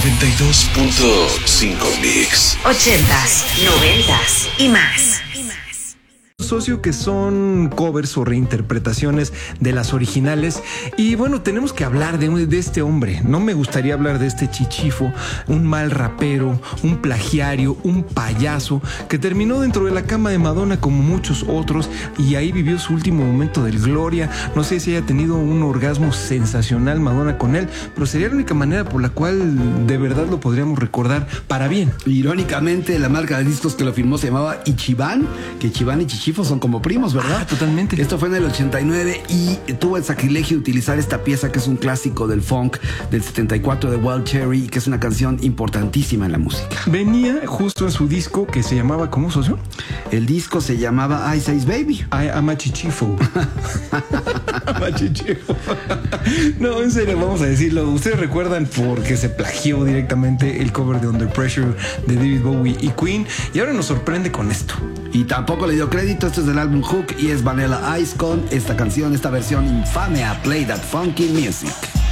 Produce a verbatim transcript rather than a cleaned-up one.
noventa y dos punto cinco Mix. Ochentas, noventas y más. Socio, que son covers o reinterpretaciones de las originales. Y bueno, tenemos que hablar de, de este hombre. No me gustaría hablar de este chichifo, un mal rapero, un plagiario, un payaso que terminó dentro de la cama de Madonna como muchos otros, y ahí vivió su último momento de gloria. No sé si haya tenido un orgasmo sensacional Madonna con él, pero sería la única manera por la cual de verdad lo podríamos recordar para bien. Irónicamente, la marca de discos que lo firmó se llamaba Ichiban, que Ichiban y Chichifo son como primos, ¿verdad? Ah, totalmente. Esto fue en el ochenta y nueve y tuvo el sacrilegio de utilizar esta pieza que es un clásico del funk del setenta y cuatro de Wild Cherry, que es una canción importantísima en la música. Venía justo en su disco que se llamaba, ¿cómo, socio? El disco se llamaba Ice Ice Baby. I am a chichifo. I'm a chichifo. No, en serio, vamos a decirlo. Ustedes recuerdan porque se plagió directamente el cover de Under Pressure de David Bowie y Queen, y ahora nos sorprende con esto. Y tampoco le dio crédito. Esto es del álbum Hook y es Vanilla Ice con esta canción, esta versión infame a Play That Funky Music.